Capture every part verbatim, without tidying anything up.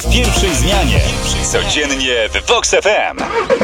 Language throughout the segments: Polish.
W pierwszej zmianie. Codziennie w Vox F M.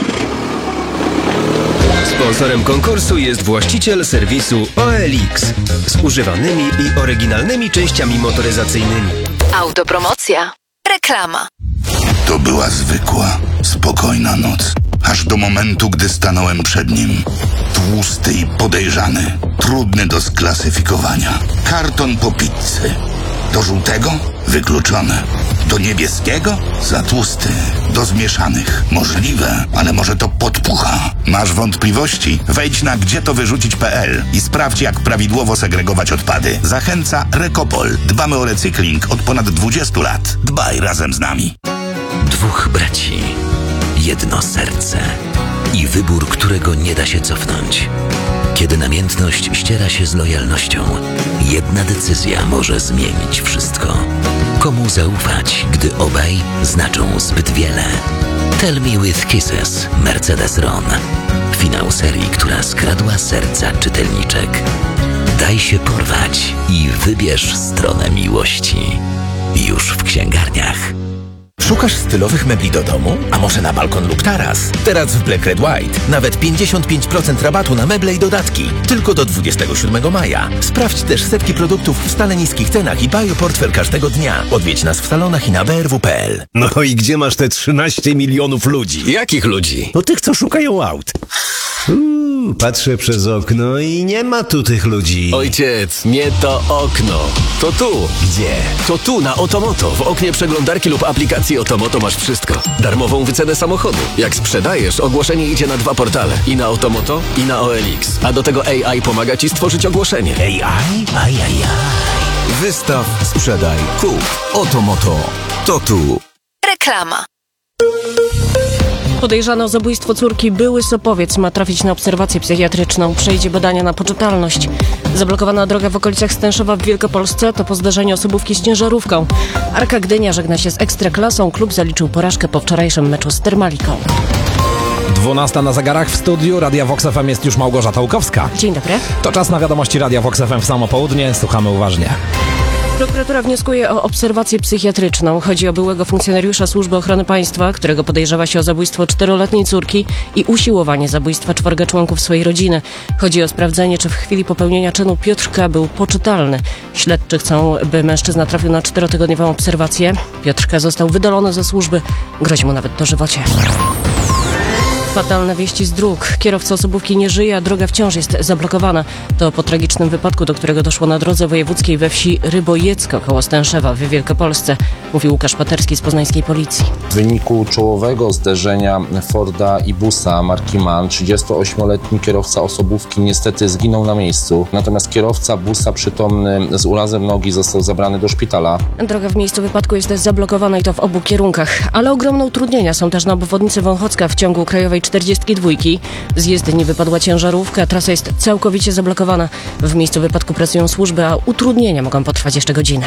Sponsorem konkursu jest właściciel serwisu O L X z używanymi i oryginalnymi częściami motoryzacyjnymi. Autopromocja. Reklama. To była zwykła, spokojna noc. Aż do momentu, gdy stanąłem przed nim. Tłusty i podejrzany. Trudny do sklasyfikowania. Karton po pizzy. Do żółtego? Wykluczone. Do niebieskiego? Za tłusty. Do zmieszanych? Możliwe, ale może to podpucha. Masz wątpliwości? Wejdź na gdzie to wyrzucić kropka p l i sprawdź, jak prawidłowo segregować odpady. Zachęca Rekopol. Dbamy o recykling od ponad dwudziestu lat. Dbaj razem z nami. Dwóch braci, jedno serce i wybór, którego nie da się cofnąć. Kiedy namiętność ściera się z lojalnością, jedna decyzja może zmienić wszystko. Komu zaufać, gdy obaj znaczą zbyt wiele? Tell Me With Kisses, Mercedes-Ron. Finał serii, która skradła serca czytelniczek. Daj się porwać i wybierz stronę miłości. Już w księgarniach. Szukasz stylowych mebli do domu? A może na balkon lub taras? Teraz w Black Red White nawet pięćdziesiąt pięć procent rabatu na meble i dodatki. Tylko do dwudziestego siódmego maja. Sprawdź też setki produktów w stale niskich cenach i baj o portfel każdego dnia. Odwiedź nas w salonach i na b r w kropka p l. No i gdzie masz te trzynaście milionów ludzi? Jakich ludzi? No tych, co szukają aut. Uuu, patrzę przez okno i nie ma tu tych ludzi. Ojciec, nie to okno. To tu. Gdzie? To tu, na Otomoto. W oknie przeglądarki lub aplikacji Otomoto masz wszystko. Darmową wycenę samochodu. Jak sprzedajesz, ogłoszenie idzie na dwa portale. I na Otomoto, i na O L X. A do tego A I pomaga ci stworzyć ogłoszenie. A I? Ajajaj. Wystaw, sprzedaj, kup. Otomoto. To tu. Reklama. Podejrzany o zabójstwo córki były Sopowiec ma trafić na obserwację psychiatryczną. Przejdzie badania na poczytalność. Zablokowana droga w okolicach Stęszowa w Wielkopolsce to po zdarzeniu osobówki z ciężarówką. Arka Gdynia żegna się z Ekstraklasą. Klub zaliczył porażkę po wczorajszym meczu z Termaliką. dwunasta na zegarach w studiu. Radia Vox F M jest już Małgorzata Łukowska. Dzień dobry. To czas na wiadomości Radia Vox F M w samo południe. Słuchamy uważnie. Prokuratura wnioskuje o obserwację psychiatryczną. Chodzi o byłego funkcjonariusza Służby Ochrony Państwa, którego podejrzewa się o zabójstwo czteroletniej córki i usiłowanie zabójstwa czworga członków swojej rodziny. Chodzi o sprawdzenie, czy w chwili popełnienia czynu Piotrka był poczytalny. Śledczy chcą, by mężczyzna trafił na czterotygodniową obserwację. Piotrka został wydalony ze służby. Grozi mu nawet dożywocie. Fatalne wieści z dróg. Kierowca osobówki nie żyje, a droga wciąż jest zablokowana. To po tragicznym wypadku, do którego doszło na drodze wojewódzkiej we wsi Rybojecko koło Stęszewa w Wielkopolsce, mówił Łukasz Paterski z poznańskiej policji. W wyniku czołowego zderzenia Forda i busa marki MAN trzydziestoośmioletni kierowca osobówki niestety zginął na miejscu. Natomiast kierowca busa przytomny z urazem nogi został zabrany do szpitala. Droga w miejscu wypadku jest zablokowana i to w obu kierunkach, ale ogromne utrudnienia są też na obwodnicy Wąchocka w ciągu krajowej czterdziestki dwójki. Z jezdni wypadła ciężarówka, trasa jest całkowicie zablokowana. W miejscu wypadku pracują służby, a utrudnienia mogą potrwać jeszcze godzinę.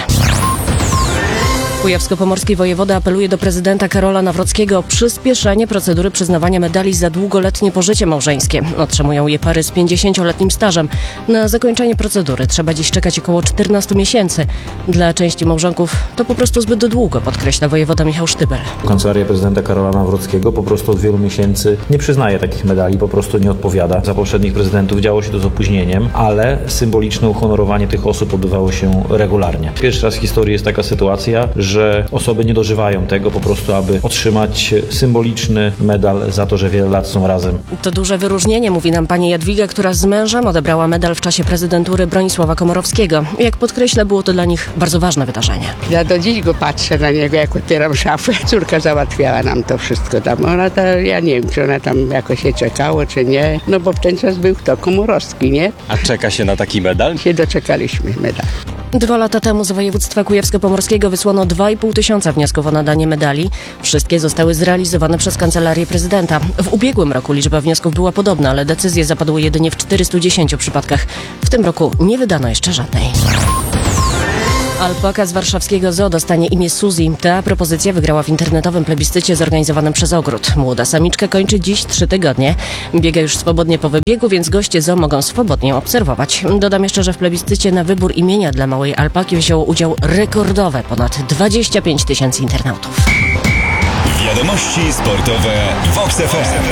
Kujawsko-pomorski wojewoda apeluje do prezydenta Karola Nawrockiego o przyspieszenie procedury przyznawania medali za długoletnie pożycie małżeńskie. Otrzymują je pary z pięćdziesięcioletnim stażem. Na zakończenie procedury trzeba dziś czekać około czternastu miesięcy. Dla części małżonków to po prostu zbyt długo, podkreśla wojewoda Michał Sztybel. Kancelaria prezydenta Karola Nawrockiego po prostu od wielu miesięcy nie przyznaje takich medali, po prostu nie odpowiada. Za poprzednich prezydentów działo się to z opóźnieniem, ale symboliczne uhonorowanie tych osób odbywało się regularnie. Pierwszy raz w historii jest taka sytuacja, że osoby nie dożywają tego po prostu, aby otrzymać symboliczny medal za to, że wiele lat są razem. To duże wyróżnienie, mówi nam pani Jadwiga, która z mężem odebrała medal w czasie prezydentury Bronisława Komorowskiego. Jak podkreśla, było to dla nich bardzo ważne wydarzenie. Ja do dziś go patrzę na niego, jak otwieram szafę. Córka załatwiała nam to wszystko tam. Ona to, ja nie wiem, czy ona tam jakoś się czekało, czy nie. No bo w ten czas był kto? Komorowski, nie? A czeka się na taki medal? Się doczekaliśmy medal. Dwa lata temu z województwa kujawsko-pomorskiego wysłano dwa i pół tysiąca wniosków o nadanie medali. Wszystkie zostały zrealizowane przez Kancelarię Prezydenta. W ubiegłym roku liczba wniosków była podobna, ale decyzje zapadły jedynie w czterystu dziesięciu przypadkach. W tym roku nie wydano jeszcze żadnej. Alpaka z warszawskiego zoo dostanie imię Suzy. Ta propozycja wygrała w internetowym plebiscycie zorganizowanym przez Ogród. Młoda samiczka kończy dziś trzy tygodnie. Biega już swobodnie po wybiegu, więc goście zoo mogą swobodnie obserwować. Dodam jeszcze, że w plebiscycie na wybór imienia dla małej alpaki wzięło udział rekordowe ponad dwadzieścia pięć tysięcy internautów. Wiadomości sportowe w Vox F M.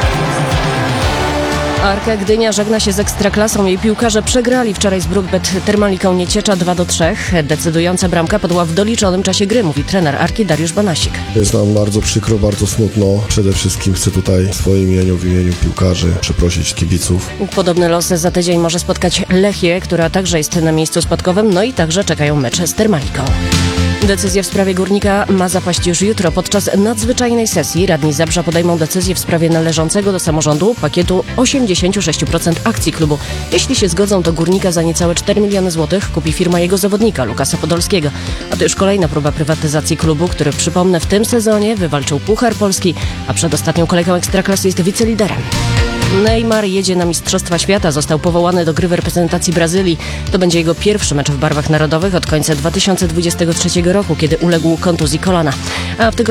Arka Gdynia żegna się z Ekstraklasą. Jej piłkarze przegrali wczoraj z Brookbet Termaliką Nieciecza dwa do trzech. Decydująca bramka padła w doliczonym czasie gry, mówi trener Arki Dariusz Banasik. Jest nam bardzo przykro, bardzo smutno. Przede wszystkim chcę tutaj w swoim imieniu, w imieniu piłkarzy przeprosić kibiców. Podobny los za tydzień może spotkać Lechię, która także jest na miejscu spadkowym, no i także czekają mecze z Termaliką. Decyzja w sprawie Górnika ma zapaść już jutro. Podczas nadzwyczajnej sesji radni Zabrza podejmą decyzję w sprawie należącego do samorządu pakietu osiemdziesiąt sześć procent akcji klubu. Jeśli się zgodzą, to Górnika za niecałe cztery miliony złotych kupi firma jego zawodnika, Lukasa Podolskiego. A to już kolejna próba prywatyzacji klubu, który, przypomnę, w tym sezonie wywalczył Puchar Polski, a przed ostatnią kolejką Ekstraklasy jest wiceliderem. Neymar jedzie na Mistrzostwa Świata. Został powołany do gry w reprezentacji Brazylii. To będzie jego pierwszy mecz w barwach narodowych od końca dwa tysiące dwudziestego trzeciego roku, kiedy uległ kontuzji kolana. A w